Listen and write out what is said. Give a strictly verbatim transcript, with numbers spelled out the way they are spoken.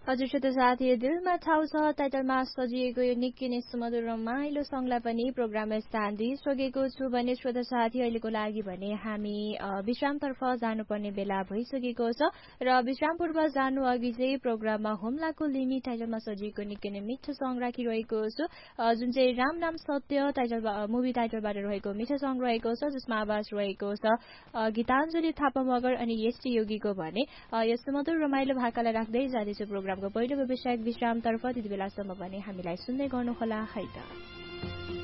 हजुर श्रोता साथी दिलमा ठाउँ छ टाइटलमा सजिएको यो निकै नै सुमधुर रमाइलो सङ्गलाई पनि प्रोग्राममा स्थान दिइसकेको छु भने श्रोता साथी अहिलेको लागि भने हामी विश्रामतर्फ जानुपर्ने बेला भइसकेको छ र विश्राम पूर्व जानु अघि चाहिँ प्रोग्राममा हुम्लाको लिमी टाइटलमा सजिएको निकै नै मिठो सङ्ग राखिरहेको छु जुन चाहिँ राम नाम सत्य टाइटल मुभी टाइटलबाट रहेको मिठो सङ्ग रहेको छ जसमा आवाज रहेको छ गीताञ्जली थापा मगर अनि एसटी योगीको भने यस सुमधुर रमाइलो भाकालाई राख्दै जाँदैछु प्रोग्राम को पहिलो व्यवसायिक विश्रामतर्फ त्यति बेलासम्म भने हामीलाई सुन्दै गर्नुहोला है त।